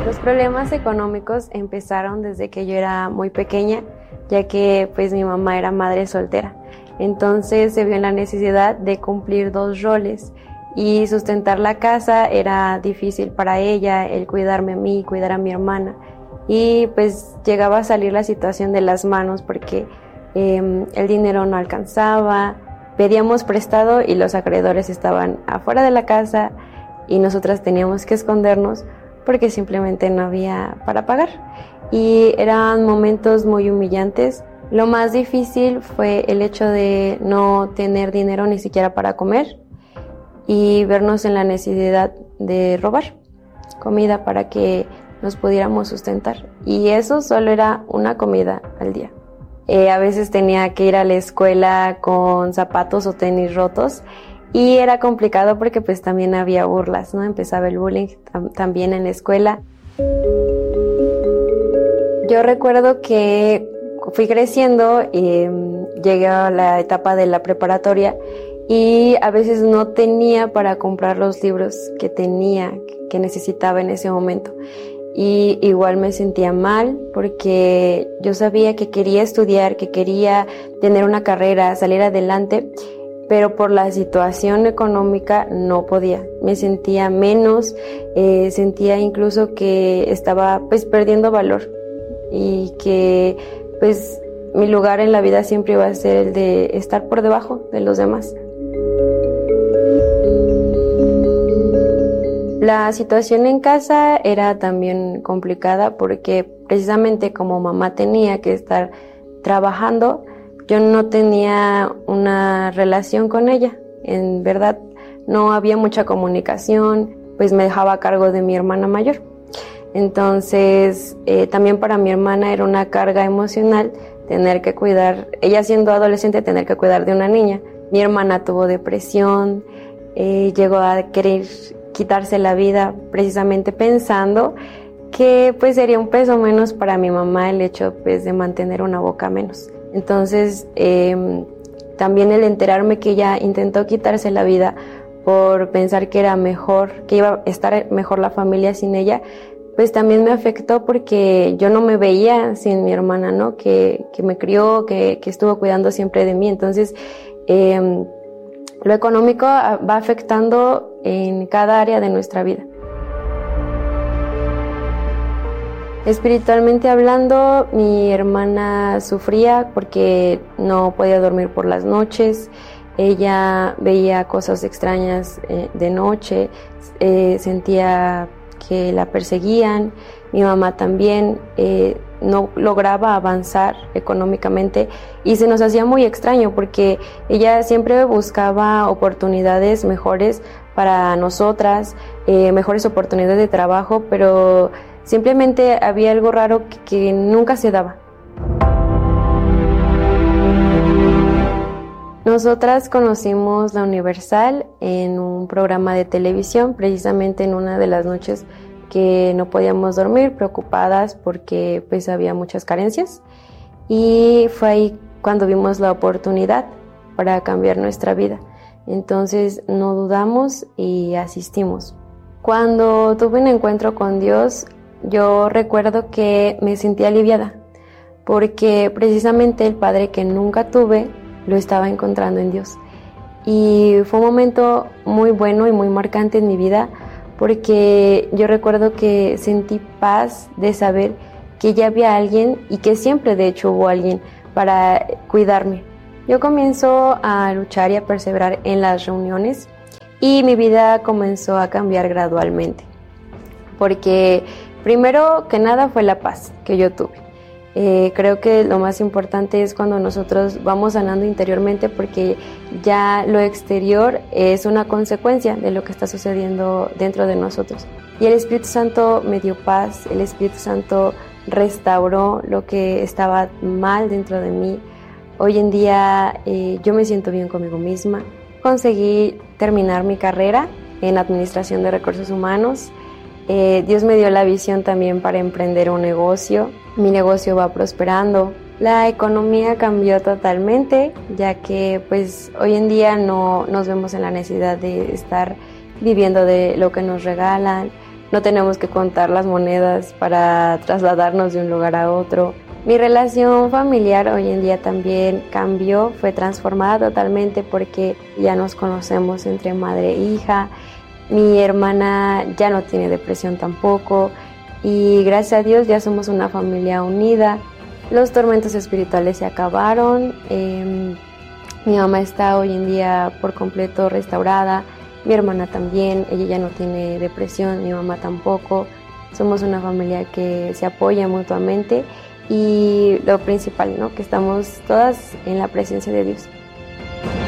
Los problemas económicos empezaron desde que yo era muy pequeña, ya que pues mi mamá era madre soltera. Entonces se vio en la necesidad de cumplir 2 roles y sustentar la casa era difícil para ella, el cuidarme a mí, cuidar a mi hermana. Y pues llegaba a salir la situación de las manos porque el dinero no alcanzaba, pedíamos prestado y los acreedores estaban afuera de la casa y nosotras teníamos que escondernos porque simplemente no había para pagar. Y eran momentos muy humillantes. Lo más difícil fue el hecho de no tener dinero ni siquiera para comer y vernos en la necesidad de robar comida para que nos pudiéramos sustentar. Y eso solo era una comida al día. A veces tenía que ir a la escuela con zapatos o tenis rotos y era complicado porque pues también había burlas, ¿no? Empezaba el bullying también en la escuela. Yo recuerdo que fui creciendo y llegué a la etapa de la preparatoria y a veces no tenía para comprar los libros que necesitaba en ese momento. Y igual me sentía mal porque yo sabía que quería estudiar, que quería tener una carrera, salir adelante, pero por la situación económica no podía. Me sentía menos, sentía incluso que estaba pues perdiendo valor y que pues mi lugar en la vida siempre iba a ser el de estar por debajo de los demás. La situación en casa era también complicada porque precisamente como mamá tenía que estar trabajando, yo no tenía una relación con ella. En verdad no había mucha comunicación, pues me dejaba a cargo de mi hermana mayor. Entonces también para mi hermana era una carga emocional tener que cuidar, ella siendo adolescente, tener que cuidar de una niña. Mi hermana tuvo depresión, llegó a querer quitarse la vida precisamente pensando que pues sería un peso menos para mi mamá el hecho pues de mantener una boca menos. Entonces también el enterarme que ella intentó quitarse la vida por pensar que era mejor, que iba a estar mejor la familia sin ella, pues también me afectó porque yo no me veía sin mi hermana, ¿no? Que me crió, que estuvo cuidando siempre de mí. Entonces lo económico va afectando en cada área de nuestra vida. Espiritualmente hablando, mi hermana sufría porque no podía dormir por las noches. Ella veía cosas extrañas de noche, sentía que la perseguían. Mi mamá también no lograba avanzar económicamente y se nos hacía muy extraño porque ella siempre buscaba oportunidades mejores para nosotras, mejores oportunidades de trabajo, pero simplemente había algo raro que nunca se daba. Nosotras conocimos la Universal en un programa de televisión, precisamente en una de las noches que no podíamos dormir, preocupadas porque pues había muchas carencias, y fue ahí cuando vimos la oportunidad para cambiar nuestra vida. Entonces no dudamos y asistimos. Cuando tuve un encuentro con Dios, yo recuerdo que me sentí aliviada porque precisamente el padre que nunca tuve lo estaba encontrando en Dios. Y fue un momento muy bueno y muy marcante en mi vida porque yo recuerdo que sentí paz de saber que ya había alguien y que siempre de hecho hubo alguien para cuidarme. Yo comienzo a luchar y a perseverar en las reuniones y mi vida comenzó a cambiar gradualmente porque primero que nada fue la paz que yo tuve. Creo que lo más importante es cuando nosotros vamos sanando interiormente porque ya lo exterior es una consecuencia de lo que está sucediendo dentro de nosotros. Y el Espíritu Santo me dio paz, el Espíritu Santo restauró lo que estaba mal dentro de mí. Hoy en día yo me siento bien conmigo misma. Conseguí terminar mi carrera en Administración de Recursos Humanos. Dios me dio la visión también para emprender un negocio. Mi negocio va prosperando. La economía cambió totalmente, ya que pues hoy en día no nos vemos en la necesidad de estar viviendo de lo que nos regalan. no tenemos que contar las monedas para trasladarnos de un lugar a otro. Mi relación familiar hoy en día también cambió, fue transformada totalmente porque ya nos conocemos entre madre e hija. Mi hermana ya no tiene depresión tampoco y gracias a Dios ya somos una familia unida. Los tormentos espirituales se acabaron. Mi mamá está hoy en día por completo restaurada. Mi hermana también, ella ya no tiene depresión, mi mamá tampoco. Somos una familia que se apoya mutuamente y lo principal, ¿no? Que estamos todas en la presencia de Dios.